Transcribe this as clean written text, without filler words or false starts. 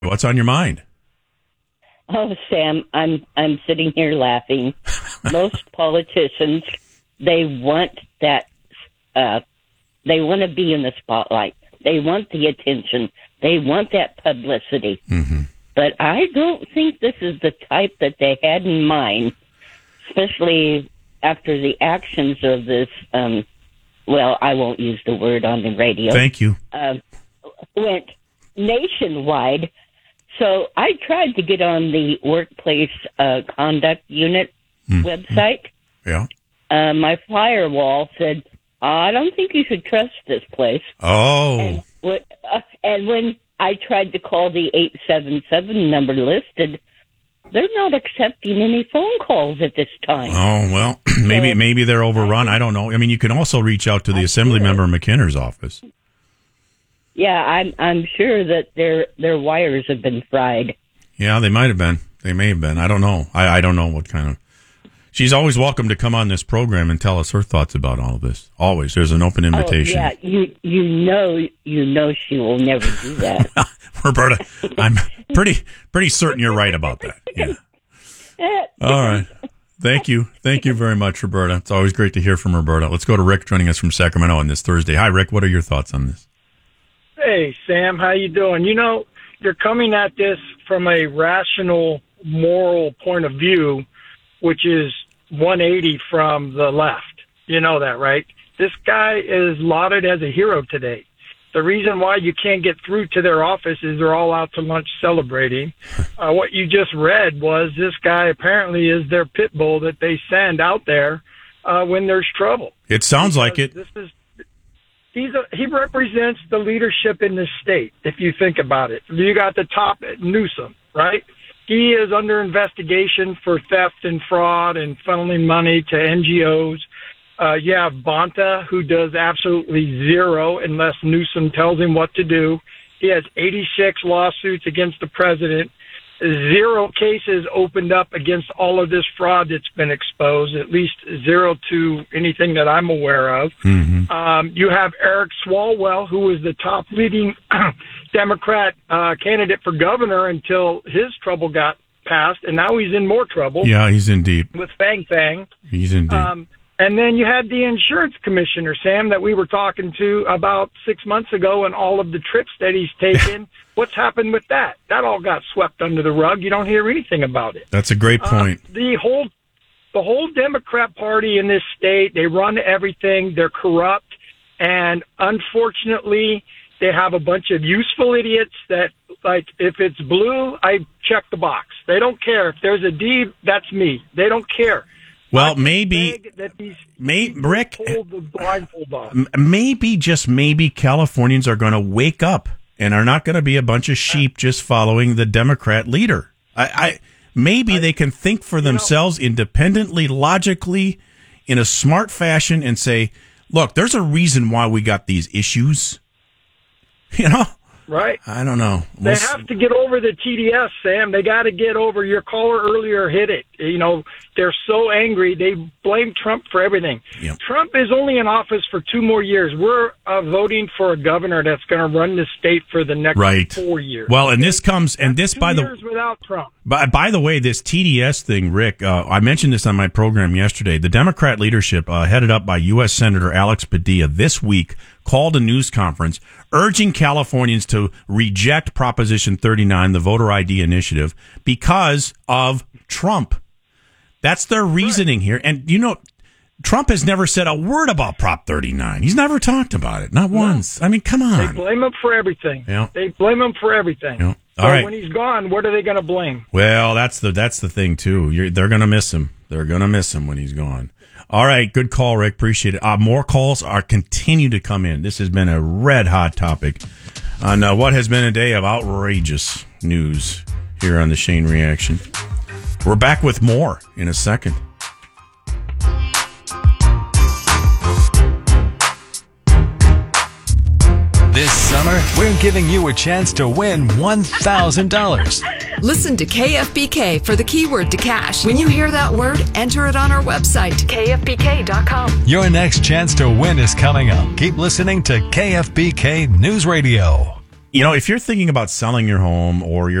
What's on your mind? Oh, Sam, I'm sitting here laughing. Most politicians, they want that. They want to be in the spotlight. They want the attention. They want that publicity. Mm-hmm. But I don't think this is the type that they had in mind, especially after the actions of this. Well, I won't use the word on the radio. Thank you. Went nationwide. So I tried to get on the workplace conduct unit website. Yeah. My firewall said, I don't think you should trust this place. Oh. And when I tried to call the 877 number listed, they're not accepting any phone calls at this time. Oh, well, maybe they're overrun. I don't know. I mean, you can also reach out to the assembly member McKinner's office. Yeah, I'm sure that their wires have been fried. Yeah, they might have been. They may have been. I don't know. I don't know what kind of. She's always welcome to come on this program and tell us her thoughts about all of this. Always. There's an open invitation. Oh, yeah, you know she will never do that. Roberta, I'm pretty certain you're right about that. Yeah. All right. Thank you. Thank you very much, Roberta. It's always great to hear from Roberta. Let's go to Rick joining us from Sacramento on this Thursday. Hi, Rick. What are your thoughts on this? Hey, Sam. How you doing? You know, you're coming at this from a rational, moral point of view, which is 180 from the left. You know that, right? This guy is lauded as a hero today. The reason why you can't get through to their office is they're all out to lunch celebrating. What you just read was this guy apparently is their pit bull that they send out there when there's trouble. It sounds like it. He represents the leadership in this state, if you think about it. You got the top, Newsom, right? He is under investigation for theft and fraud and funneling money to NGOs. You have Bonta, who does absolutely zero unless Newsom tells him what to do. He has 86 lawsuits against the president. 0 cases opened up against all of this fraud that's been exposed, at least 0 to anything that I'm aware of. Mm-hmm. You have Eric Swalwell, who was the top leading Democrat candidate for governor until his trouble got passed, and now he's in more trouble. Yeah, he's in deep. With Fang Fang. He's in deep. And then you had the insurance commissioner, Sam, that we were talking to about 6 months ago and all of the trips that he's taken. What's happened with that? That all got swept under the rug. You don't hear anything about it. That's a great point. The whole Democrat Party in this state, they run everything. They're corrupt. And unfortunately, they have a bunch of useful idiots that, like, if it's blue, I check the box. They don't care. If there's a D, that's me. They don't care. Well, maybe, Rick, just maybe Californians are going to wake up and are not going to be a bunch of sheep just following the Democrat leader. Maybe they can think for themselves independently, logically, in a smart fashion and say, look, there's a reason why we got these issues. You know? Right. I don't know. They have to get over the TDS, Sam. They got to get over. Your caller earlier hit it. You know, they're so angry. They blame Trump for everything. Yep. Trump is only in office for 2 more years. We're voting for a governor that's going to run the state for the next 4 years. Well, and this comes, and this, by the way, without Trump. By the way, this TDS thing, Rick, I mentioned this on my program yesterday. The Democrat leadership, headed up by U.S. Senator Alex Padilla, this week called a news conference urging Californians to reject Proposition 39, the voter ID initiative, because of Trump. That's their reasoning here. And, you know, Trump has never said a word about Prop 39. He's never talked about it. Not once. I mean, come on. They blame him for everything. Yeah. They blame him for everything. Yeah. So all right. When he's gone, what are they going to blame? Well, that's the thing, too. They're going to miss him. They're going to miss him when he's gone. All right. Good call, Rick. Appreciate it. More calls continue to come in. This has been a red-hot topic on what has been a day of outrageous news here on the Shane Reaction. We're back with more in a second. This summer, we're giving you a chance to win $1,000. Listen to KFBK for the keyword to cash. When you hear that word, enter it on our website, kfbk.com. Your next chance to win is coming up. Keep listening to KFBK News Radio. You know, if you're thinking about selling your home or you're